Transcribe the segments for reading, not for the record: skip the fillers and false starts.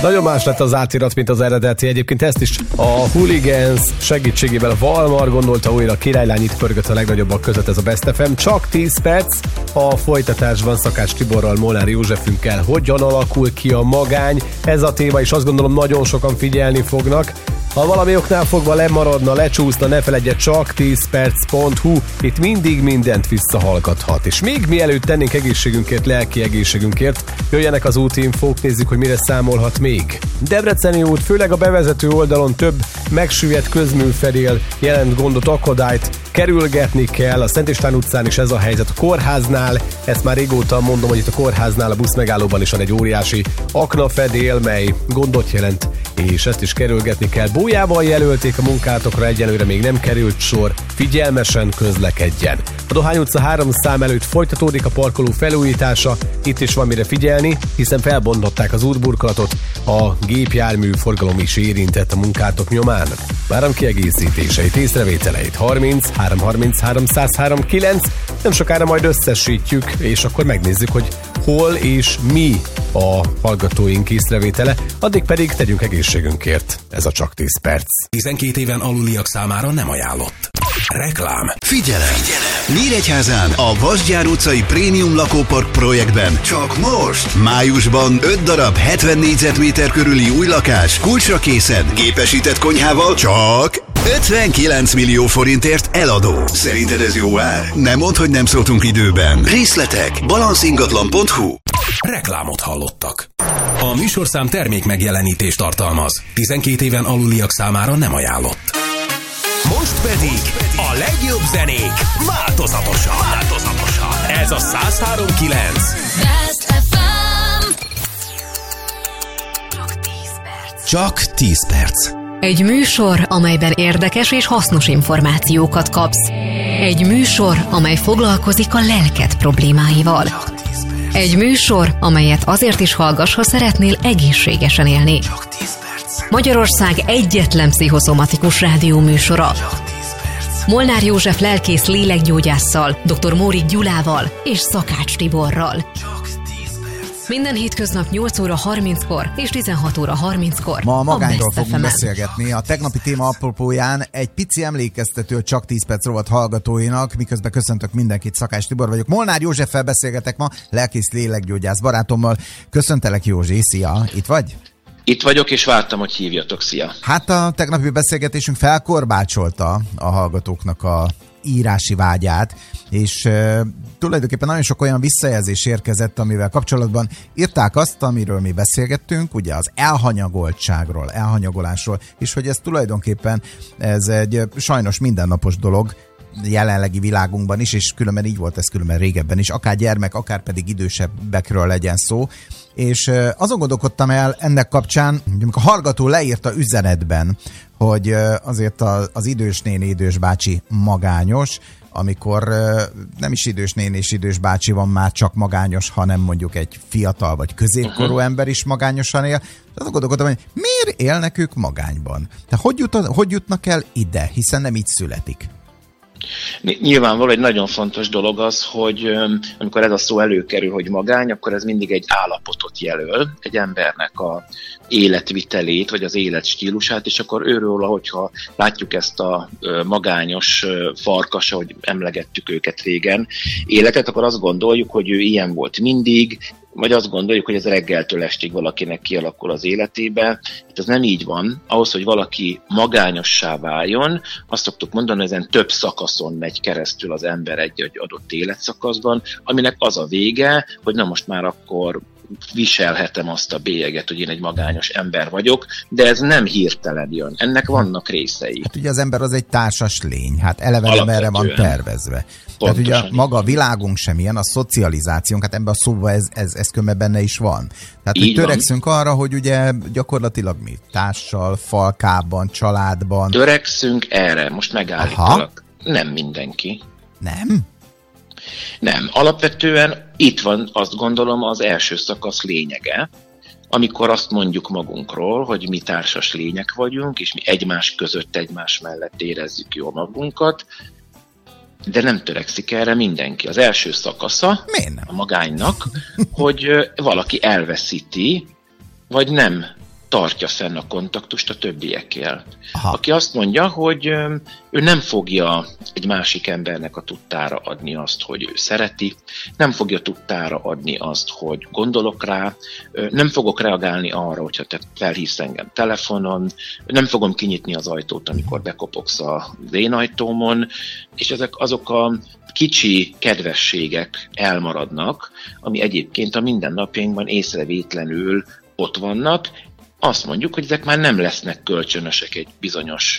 Nagyon más lett az átirat, mint az eredeti. Egyébként ezt is a Hooligans segítségével a Valmar gondolta újra. Királylány itt pörgött a legnagyobbak között ez a Best FM. Csak 10 perc. A folytatásban Szakács Tiborral, Molnár Józsefünkkel hogyan alakul ki a magány. Ez a téma, és azt gondolom nagyon sokan figyelni fognak. Ha valami oknál fogva lemaradna, lecsúszna, ne feledje, csak 10perc.hu. Itt mindig mindent visszahallgathat. És még mielőtt tennénk egészségünkért, lelki egészségünkért, jöjjenek az útinfók, nézzük, hogy mire számolhat még. Debreceni út, főleg a bevezető oldalon több megsüllyedt közműfedél jelent gondot, akadályt kerülgetni kell. A Szent István utcán is ez a helyzet. A kórháznál, ezt már régóta mondom, hogy itt a kórháznál, a buszmegállóban is van egy óriási aknafedél, mely gondot jelent, és ezt is kerülgetni kell. Bójával jelölték a munkátokra, egyelőre még nem került sor, figyelmesen közlekedjen. A Dohány utca 3 szám előtt folytatódik a parkoló felújítása, itt is van mire figyelni, hiszen felbontották az útburkolatot, a gépjármű forgalom is érintett a munkátok nyomán. Várom kiegészítéseit, észrevételeit 30 333 103 9, nem sokára majd összesítjük, és akkor megnézzük, hogy hol és mi a hallgatóink észrevétele, addig pedig tegyünk egészségünkért. Ez a csak 10 perc. 12 éven aluliak számára nem ajánlott. Reklám. Figyelem! Nyíregyházán a Vasgyár utcai Prémium Lakópark projektben csak most! Májusban 5 darab 70 négyzetméter körüli új lakás, kulcsra készen, gépesített konyhával csak 59 millió forintért eladó. Szerinted ez jó ár? Nem mondd, hogy nem szóltunk időben. Részletek balancingatlan.hu. Reklámot hallottak. A műsorszám termék megjelenítést tartalmaz. 12 éven aluliak számára nem ajánlott. Most pedig a legjobb zenék változatosan. Ez a 103.9 Best FM. Csak 10 perc. Egy műsor, amelyben érdekes és hasznos információkat kapsz. Egy műsor, amely foglalkozik a lelked problémáival. Egy műsor, amelyet azért is hallgass, ha szeretnél egészségesen élni. Magyarország egyetlen pszichoszomatikus rádióműsora. Molnár József lelkész lélekgyógyásszal, dr. Mórik Gyulával és Szakács Tiborral. Minden hétköznap 8 óra 30-kor és 16 óra 30-kor. Ma a magányról fogunk beszélgetni. A tegnapi téma apropóján egy pici emlékeztető csak 10 perc rovat hallgatóinak, miközben köszöntök mindenkit, Szakács Tibor vagyok. Molnár Józseffel beszélgetek ma, lelkész lélekgyógyász barátommal. Köszöntelek, Józsi, szia! Itt vagy? Itt vagyok, és vártam, hogy hívjatok, szia! Hát a tegnapi beszélgetésünk felkorbácsolta a hallgatóknak a írási vágyát, és tulajdonképpen nagyon sok olyan visszajelzés érkezett, amivel kapcsolatban írták azt, amiről mi beszélgettünk, ugye az elhanyagoltságról, elhanyagolásról, és hogy ez tulajdonképpen ez egy sajnos mindennapos dolog jelenlegi világunkban is, és különben így volt ez különben régebben is, akár gyermek, akár pedig idősebbekről legyen szó. És azon gondolkodtam el ennek kapcsán, hogy amikor a hallgató leírta üzenetben, hogy azért az idős néni, idős bácsi magányos, amikor nem is idős néni és idős bácsi van már csak magányos, hanem mondjuk egy fiatal vagy középkorú ember is magányosan él. Azon gondolkodtam, hogy miért élnek ők magányban? Tehát hogy jutnak el ide, hiszen nem így születik? Nyilvánvaló egy nagyon fontos dolog az, hogy amikor ez a szó előkerül, hogy magány, akkor ez mindig egy állapotot jelöl, egy embernek a életvitelét, vagy az életstílusát, és akkor őről, hogyha látjuk ezt a magányos farkas, ahogy emlegettük őket régen, életet, akkor azt gondoljuk, hogy ő ilyen volt mindig, vagy azt gondoljuk, hogy ez reggeltől estig valakinek kialakul az életébe. Itt ez nem így van. Ahhoz, hogy valaki magányossá váljon, azt szoktuk mondani, hogy ezen több szakaszon megy keresztül az ember egy adott életszakaszban, aminek az a vége, hogy na most már akkor viselhetem azt a bélyeget, hogy én egy magányos ember vagyok, de ez nem hirtelen jön. Ennek vannak részei. Hát ugye az ember az egy társas lény, hát eleve nem erre van tervezve. Tehát ugye maga a világunk sem ilyen, a szocializációnk, hát ebben a szóban ez különben benne is van. Tehát hogy törekszünk arra, hogy ugye gyakorlatilag mi? Társal, falkában, családban. Törekszünk erre, most megállítalak. Nem mindenki. Nem? Nem. Alapvetően itt van, azt gondolom, az első szakasz lényege, amikor azt mondjuk magunkról, hogy mi társas lények vagyunk, és mi egymás között, egymás mellett érezzük jól magunkat, de nem törekszik erre mindenki. Az első szakasza a magánynak, hogy valaki elveszíti, vagy nem tartja fenn a kontaktust a többiekkel. Aki azt mondja, hogy ő nem fogja egy másik embernek a tudtára adni azt, hogy ő szereti, nem fogja tudtára adni azt, hogy gondolok rá, nem fogok reagálni arra, hogyha te felhívsz engem telefonon, nem fogom kinyitni az ajtót, amikor bekopogsz az én ajtómon, és ezek azok a kicsi kedvességek elmaradnak, ami egyébként a mindennapjainkban észrevétlenül ott vannak. Azt mondjuk, hogy ezek már nem lesznek kölcsönösek egy bizonyos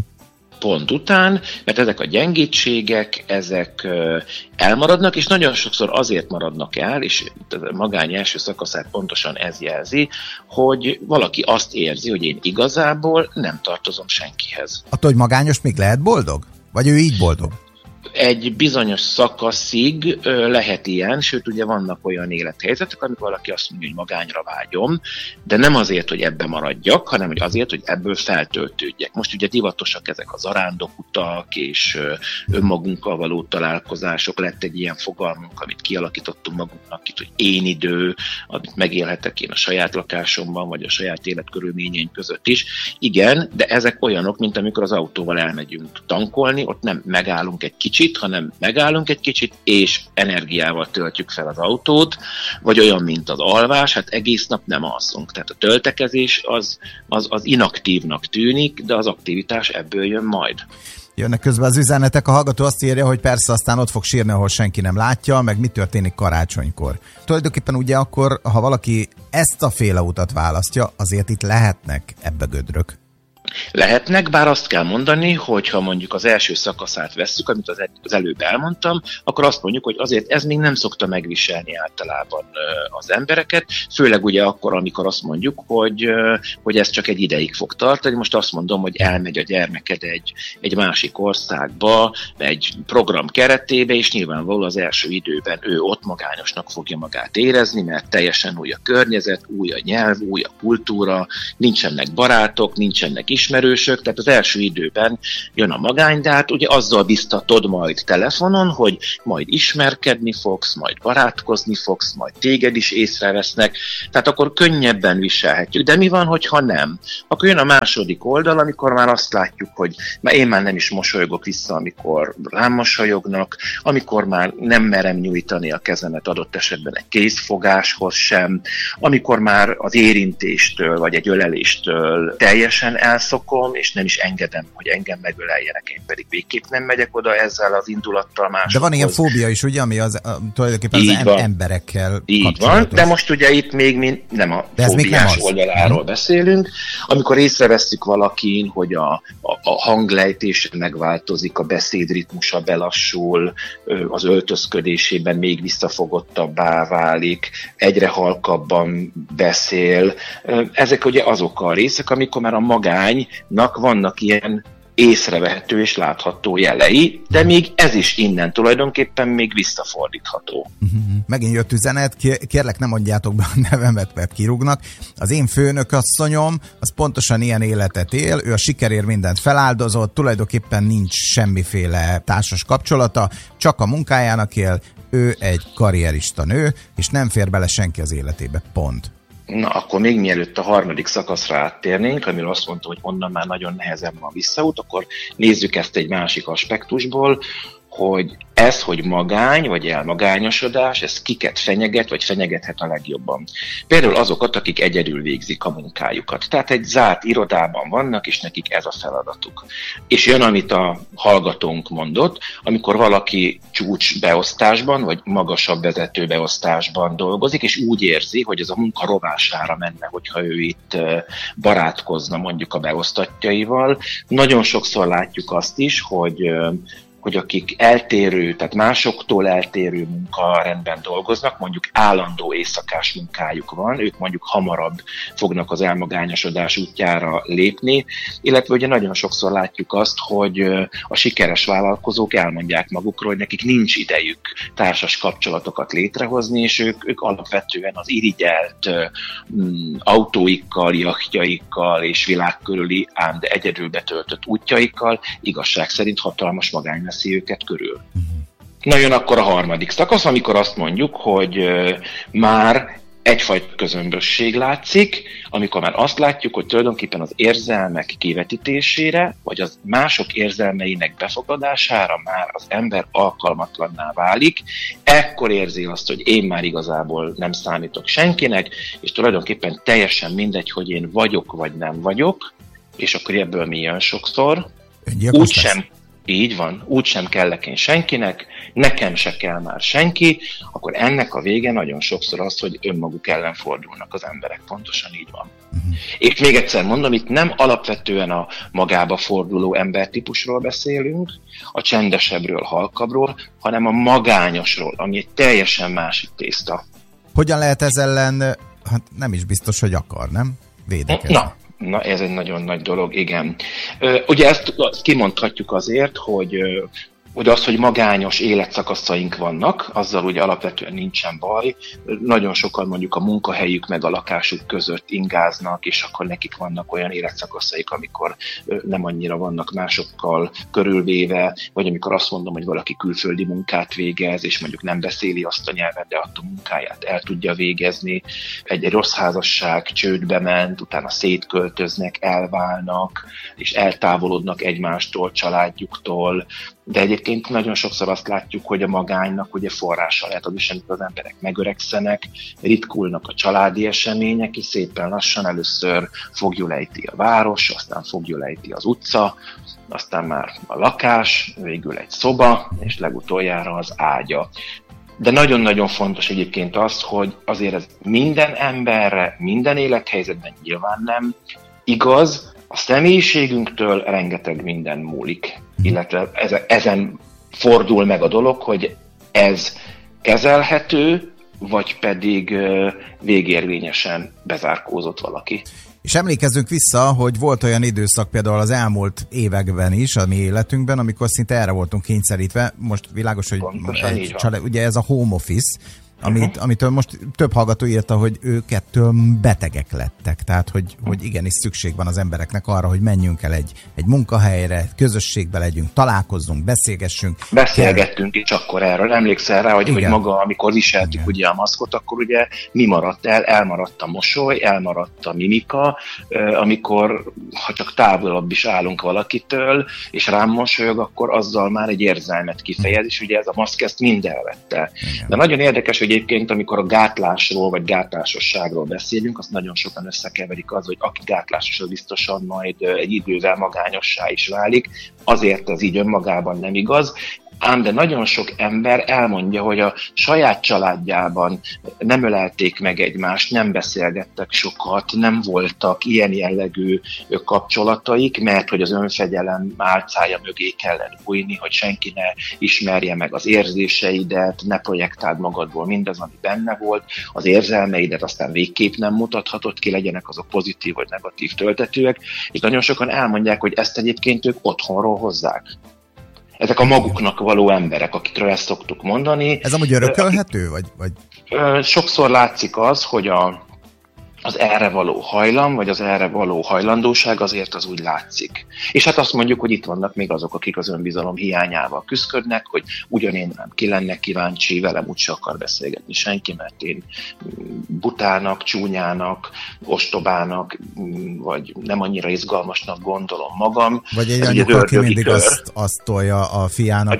pont után, mert ezek a gyengétségek, ezek elmaradnak, és nagyon sokszor azért maradnak el, és a magány első szakaszát pontosan ez jelzi, hogy valaki azt érzi, hogy én igazából nem tartozom senkihez. Attól, hogy magányos még lehet boldog? Vagy ő így boldog? Egy bizonyos szakaszig lehet ilyen, sőt ugye vannak olyan élethelyzetek, amikor valaki azt mondja, hogy magányra vágyom, de nem azért, hogy ebbe maradjak, hanem hogy azért, hogy ebből feltöltődjek. Most ugye divatosak ezek a zarándokutak és önmagunkkal való találkozások, lett egy ilyen fogalmunk, amit kialakítottunk magunknak itt, hogy én idő, amit megélhetek én a saját lakásomban, vagy a saját életkörülményeim között is. Igen, de ezek olyanok, mint amikor az autóval elmegyünk tankolni, ott nem megállunk egy kicsit, hanem megállunk egy kicsit, és energiával töltjük fel az autót, vagy olyan, mint az alvás, hát egész nap nem alszunk. Tehát a töltekezés az inaktívnak tűnik, de az aktivitás ebből jön majd. Jönnek közben az üzenetek, a hallgató azt írja, hogy persze aztán ott fog sírni, ahol senki nem látja, meg mi történik karácsonykor. Tulajdonképpen ugye akkor, ha valaki ezt a féle utat választja, azért itt lehetnek ebbe gödrök. Lehetnek, bár azt kell mondani, hogy ha mondjuk az első szakaszát vesszük, amit az előbb elmondtam, akkor azt mondjuk, hogy azért ez még nem szokta megviselni általában az embereket, főleg ugye akkor, amikor azt mondjuk, hogy ez csak egy ideig fog tartani. Most azt mondom, hogy elmegy a gyermeked egy másik országba, egy program keretébe, és nyilvánvaló az első időben ő ott magányosnak fogja magát érezni, mert teljesen új a környezet, új a nyelv, új a kultúra, nincsenek barátok, nincsenek ismerősök, tehát az első időben jön a magány, de hát ugye azzal biztatod majd telefonon, hogy majd ismerkedni fogsz, majd barátkozni fogsz, majd téged is észrevesznek, tehát akkor könnyebben viselhetjük. De mi van, hogyha nem? Akkor jön a második oldal, amikor már azt látjuk, hogy én már nem is mosolygok vissza, amikor rám mosolyognak, amikor már nem merem nyújtani a kezemet adott esetben egy kézfogáshoz sem, amikor már az érintéstől vagy egy öleléstől teljesen elszokom, és nem is engedem, hogy engem megöleljenek, én pedig végképp nem megyek oda ezzel az indulattal másokhoz. De van ilyen fóbia is, ugye, ami tulajdonképpen az emberekkel így van, de most ugye itt még nem a fóbiás oldaláról beszélünk. Amikor észrevesszük valakin, hogy a hanglejtése megváltozik, a beszédritmusa belassul, az öltözködésében még visszafogottabbá válik, egyre halkabban beszél. Ezek ugye azok a részek, amikor már a magánynak vannak ilyen észrevehető és látható jelei, de még ez is innen tulajdonképpen még visszafordítható. Megint jött üzenet, kérlek ne mondjátok be a nevemet, mert kirúgnak. Az én főnökasszonyom, az pontosan ilyen életet él, ő a sikerért mindent feláldozott, tulajdonképpen nincs semmiféle társas kapcsolata, csak a munkájának él, ő egy karrierista nő, és nem fér bele senki az életébe, pont. Na, akkor még mielőtt a harmadik szakaszra áttérnénk, amiről azt mondtam, hogy onnan már nagyon nehezen van visszaút, akkor nézzük ezt egy másik aspektusból, hogy ez, hogy magány vagy elmagányosodás, ez kiket fenyeget, vagy fenyegethet a legjobban. Például azokat, akik egyedül végzik a munkájukat. Tehát egy zárt irodában vannak, és nekik ez a feladatuk. És jön, amit a hallgatónk mondott, amikor valaki csúcsbeosztásban, vagy magasabb vezetőbeosztásban dolgozik, és úgy érzi, hogy ez a munka rovására menne, hogyha ő itt barátkozna mondjuk a beosztattjaival. Nagyon sokszor látjuk azt is, hogy akik eltérő, tehát másoktól eltérő munkarendben dolgoznak, mondjuk állandó éjszakás munkájuk van, ők mondjuk hamarabb fognak az elmagányosodás útjára lépni, illetve ugye nagyon sokszor látjuk azt, hogy a sikeres vállalkozók elmondják magukról, hogy nekik nincs idejük társas kapcsolatokat létrehozni, és ők alapvetően az irigyelt autóikkal, jachtjaikkal és világkörüli, ám de egyedül betöltött útjaikkal igazság szerint hatalmas magány veszi őket körül. Na jön akkor a harmadik szakasz, amikor azt mondjuk, hogy már egyfajta közömbösség látszik, amikor már azt látjuk, hogy tulajdonképpen az érzelmek kivetítésére, vagy az mások érzelmeinek befogadására már az ember alkalmatlanná válik, ekkor érzi azt, hogy én már igazából nem számítok senkinek, és tulajdonképpen teljesen mindegy, hogy én vagyok vagy nem vagyok, és akkor ebből mi jön sokszor. Úgysem, így van, úgysem kellek én senkinek, nekem se kell már senki, akkor ennek a vége nagyon sokszor az, hogy önmaguk ellen fordulnak az emberek. Pontosan így van. És még egyszer mondom, itt nem alapvetően a magába forduló embertípusról beszélünk, a csendesebbről, halkabbról, hanem a magányosról, ami egy teljesen másik tészta. Hogyan lehet ez ellen, hát nem is biztos, hogy akar, nem? Védekezni. Na, ez egy nagyon nagy dolog, igen. Ugye ezt kimondhatjuk azért, hogy az, hogy magányos életszakaszaink vannak, azzal ugye alapvetően nincsen baj. Nagyon sokan mondjuk a munkahelyük meg a lakásuk között ingáznak, és akkor nekik vannak olyan életszakaszaik, amikor nem annyira vannak másokkal körülvéve, vagy amikor azt mondom, hogy valaki külföldi munkát végez, és mondjuk nem beszéli azt a nyelvet, de a munkáját el tudja végezni. Egy rossz házasság csődbe ment, utána szétköltöznek, elválnak, és eltávolodnak egymástól, családjuktól. De egyébként nagyon sokszor azt látjuk, hogy a magánynak ugye forrása lehet az is, amikor az emberek megöregszenek, ritkulnak a családi események, és szépen lassan először fogjulejti a város, aztán fogjulejti az utca, aztán már a lakás, végül egy szoba, és legutoljára az ágya. De nagyon-nagyon fontos egyébként az, hogy azért ez minden emberre, minden élethelyzetben nyilván nem igaz, a személyiségünktől rengeteg minden múlik, illetve ezen fordul meg a dolog, hogy ez kezelhető, vagy pedig végérvényesen bezárkózott valaki. És emlékezzünk vissza, hogy volt olyan időszak például az elmúlt években is, a mi életünkben, amikor szinte erre voltunk kényszerítve. Most világos, hogy ugye ez a home office, amitől most több hallgató írta, hogy ők ettől betegek lettek. Tehát, hogy igenis szükség van az embereknek arra, hogy menjünk el egy munkahelyre, közösségbe legyünk, találkozzunk, beszélgessünk. Beszélgettünk is akkor erről. Emlékszel rá, hogy maga, amikor viseltük ugye a maszkot, akkor ugye mi maradt el? Elmaradt a mosoly, elmaradt a mimika, amikor, ha csak távolabb is állunk valakitől, és rám mosolyog, akkor azzal már egy érzelmet kifejez, és ugye ez a maszk ezt mind elvette. De nagyon érdekes, hogy egyébként, amikor a gátlásról vagy gátlásosságról beszélünk, azt nagyon sokan összekeverik az, hogy aki gátlásos, az biztosan majd egy idővel magányossá is válik. Azért ez így önmagában nem igaz. Ám de nagyon sok ember elmondja, hogy a saját családjában nem ölelték meg egymást, nem beszélgettek sokat, nem voltak ilyen jellegű kapcsolataik, mert hogy az önfegyelem álcája mögé kellett bújni, hogy senki ne ismerje meg az érzéseidet, ne projektáld magadból mindaz, ami benne volt, az érzelmeidet aztán végképp nem mutathatod ki, legyenek azok pozitív vagy negatív töltetőek, és nagyon sokan elmondják, hogy ezt egyébként ők otthonról hozzák. Ezek a maguknak való emberek, akikről ezt szoktuk mondani. Ez amúgy örökölhető? Vagy? Sokszor látszik az, hogy az erre való hajlam, vagy az erre való hajlandóság azért az úgy látszik. És hát azt mondjuk, hogy itt vannak még azok, akik az önbizalom hiányával küszködnek, hogy ugyanén nem ki lenne kíváncsi, velem úgyse akar beszélgetni senki, mert én butának, csúnyának, ostobának, vagy nem annyira izgalmasnak gondolom magam. Vagy egy anyuka, aki mindig azt tolja a fiának,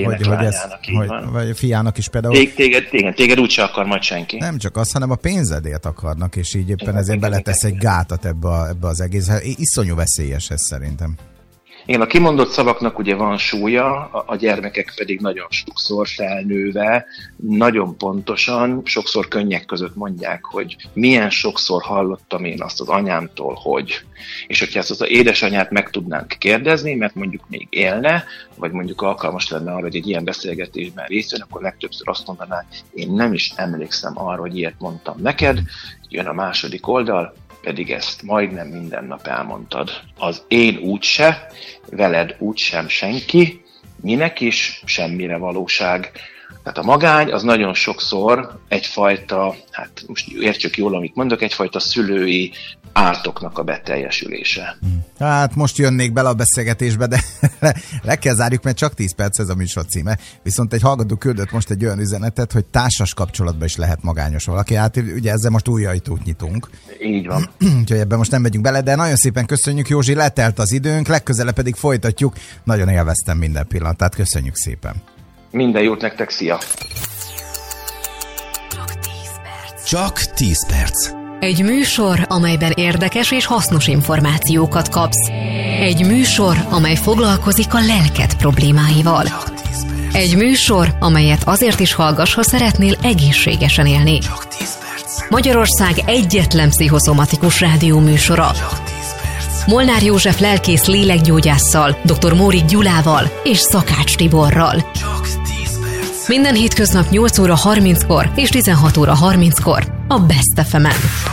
vagy a fiának is például. Téged úgyse akar majd senki. Nem csak az, hanem a pénzedért akarnak, és így éppen ezért beletesz egy gátat ebbe az egész. Iszonyú veszélyes ez szerintem. Igen, a kimondott szavaknak ugye van súlya, a gyermekek pedig nagyon sokszor felnőve, nagyon pontosan, sokszor könnyek között mondják, hogy milyen sokszor hallottam én azt az anyámtól, hogy. És hogyha ezt az édesanyát meg tudnánk kérdezni, mert mondjuk még élne, vagy mondjuk alkalmas lenne arra, hogy egy ilyen beszélgetésben részt vegyen, akkor legtöbbször azt mondaná, én nem is emlékszem arra, hogy ilyet mondtam neked, jön a második oldal, pedig ezt majdnem minden nap elmondtad. Az én úgyse, veled úgysem senki, minek is, semmire valóság. Tehát a magány az nagyon sokszor egyfajta, hát most értsük jól, amit mondok, egyfajta szülői ártoknak a beteljesülése. Hát most jönnék bele a beszélgetésbe, de le kell zárjuk, mert csak 10 perc ez a műsor címe. Viszont egy hallgató küldött most egy olyan üzenetet, hogy társas kapcsolatban is lehet magányos valaki. Hát ugye ezzel most új ajtót nyitunk. Így van. Úgyhogy ebben most nem megyünk bele, de nagyon szépen köszönjük, Józsi, letelt az időnk, legközelebb pedig folytatjuk. Nagyon élveztem minden pillanatát, köszönjük szépen. Minden jót nektek, szia! Csak 10 perc. Egy műsor, amelyben érdekes és hasznos információkat kapsz. Egy műsor, amely foglalkozik a lelked problémáival. Egy műsor, amelyet azért is hallgass, ha szeretnél egészségesen élni. Magyarország egyetlen pszichoszomatikus rádióműsora. Molnár József lelkész lélekgyógyásszal, dr. Mórik Gyulával és Szakács Tiborral. Minden hétköznap 8 óra 30-kor és 16 óra 30-kor a Best FM-en.